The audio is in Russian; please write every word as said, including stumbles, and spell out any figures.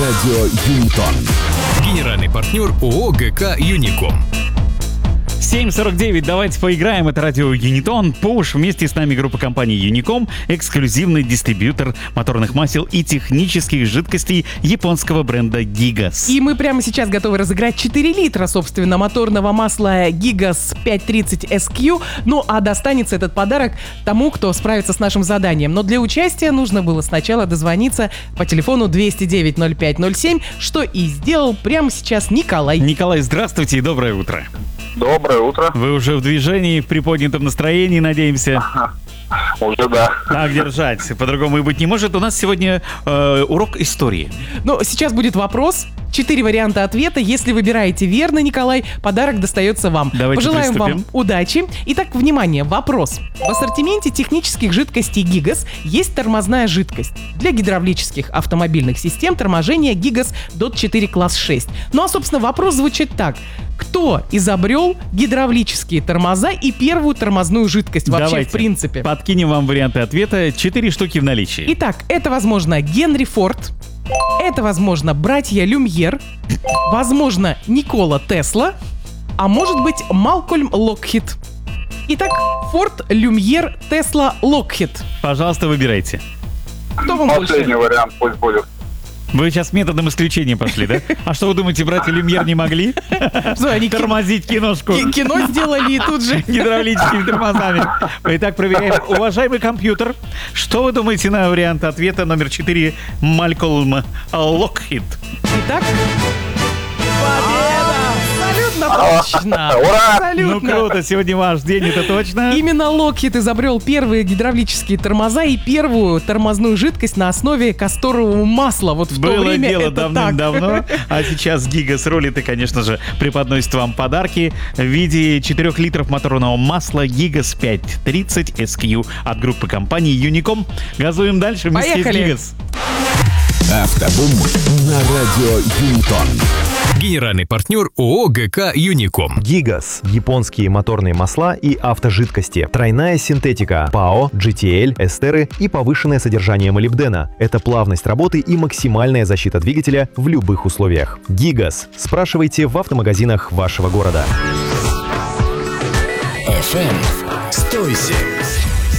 радио Юнитон. Генеральный партнер ООО ГК «Юником». семь сорок девять, давайте поиграем. Это радио Юнитон. Пуш. Вместе с нами группа компании Юником, эксклюзивный дистрибьютор моторных масел и технических жидкостей японского бренда Гигас. И мы прямо сейчас готовы разыграть четыре литра, собственно, моторного масла Гигас пятьсот тридцать эс кью. Ну, а достанется этот подарок тому, кто справится с нашим заданием. Но для участия нужно было сначала дозвониться по телефону двести девять ноль пять ноль семь, что и сделал прямо сейчас Николай. Николай, здравствуйте и доброе утро. Доброе утро. Вы уже в движении, в приподнятом настроении, надеемся? Уже да. Так держать, по-другому и быть не может. У нас сегодня э, урок истории. Ну, сейчас будет вопрос. Четыре варианта ответа. Если выбираете верно, Николай, подарок достается вам. Давайте Пожелаем приступим. вам удачи. Итак, внимание, вопрос. В ассортименте технических жидкостей Гигас есть тормозная жидкость. Для гидравлических автомобильных систем торможения Гигас дот четыре класс шесть. Ну а, собственно, вопрос звучит так. Кто изобрел гидравлические тормоза и первую тормозную жидкость вообще Давайте в принципе? подкинем вам варианты ответа. Четыре штуки в наличии. Итак, это, возможно, Генри Форд. Это, возможно, братья Люмьер. Возможно, Никола Тесла. А может быть, Малкольм Локхит. Итак, Форд, Люмьер, Тесла, Локхит. Пожалуйста, выбирайте. Кто вам Последний больше? вариант пусть будет. Вы сейчас методом исключения пошли, да? А что вы думаете, братья Люмьер не могли Что, они ки- тормозить киношку ки- кино сделали и тут же... гидравлическими тормозами? Итак, проверяем. Уважаемый компьютер, что вы думаете на вариант ответа номер четыре Малкольм Локхит? Итак, победа! Абсолютно точно! Ура! Ну Абсолютно! круто, сегодня ваш день, это точно. Именно Локхит изобрел первые гидравлические тормоза и первую тормозную жидкость на основе касторового масла. Вот в то Было время дело это давным-давно, так. а сейчас Гигас рулит и, конечно же, преподносит вам подарки в виде четырёх литров моторного масла Гигас пятьсот тридцать эс кью от группы компании Юником. Газуем дальше вместе Поехали. с Гигас. Автобум на радио Юнитон. Генеральный партнер ООО ГК «Юником». Гигас. Японские моторные масла и автожидкости. Тройная синтетика. ПАО, джи ти эл, эстеры и повышенное содержание молибдена. Это плавность работы и максимальная защита двигателя в любых условиях. Гигас. Спрашивайте в автомагазинах вашего города. эф эм сто семь.